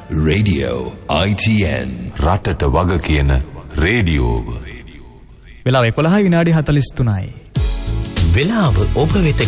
Radio ITN. රටට වග කියන රේඩියෝව. වෙලාව 11:43යි. වෙලාව ඔබ වෙත